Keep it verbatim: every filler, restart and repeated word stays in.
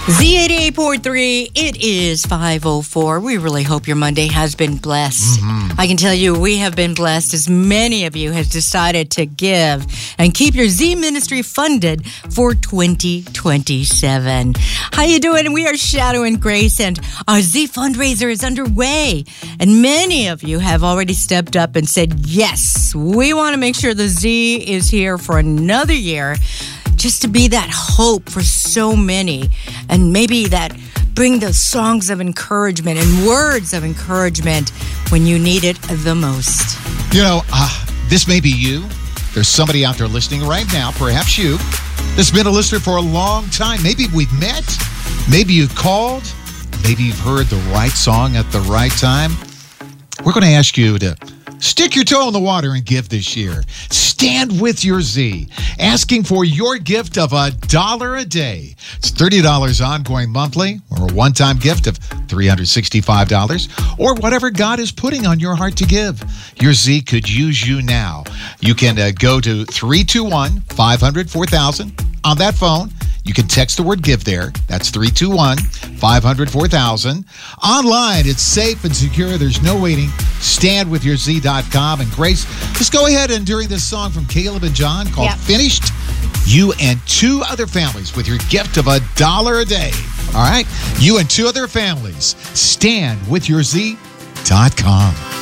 Z eighty-eight point three, it is five oh four. We really hope your Monday has been blessed. Mm-hmm. I can tell you we have been blessed as many of you have decided to give and keep your Z Ministry funded for twenty twenty-seven. How you doing? We are Shadow and Grace, and our Z fundraiser is underway. And many of you have already stepped up and said, yes, we want to make sure the Z is here for another year, just to be that hope for so many, and maybe that bring those songs of encouragement and words of encouragement when you need it the most. You know, uh, this may be you. There's somebody out there listening right now, perhaps you, that's been a listener for a long time. Maybe we've met. Maybe you've called. Maybe you've heard the right song at the right time. We're going to ask you to stick your toe in the water and give this year. Stand with your Z, asking for your gift of a dollar a day. It's thirty dollars ongoing monthly, or a one-time gift of three hundred sixty-five dollars, or whatever God is putting on your heart to give. Your Z could use you now. You can uh, go to three two one, five hundred, four thousand on that phone. You can text the word GIVE there. That's three two one, five hundred, four thousand. Online, it's safe and secure. There's no waiting. stand with your z dot com. And Grace, just go ahead and during this song from Caleb and John called yep. Finished, you and two other families with your gift of a dollar a day. All right? You and two other families. stand with your z dot com.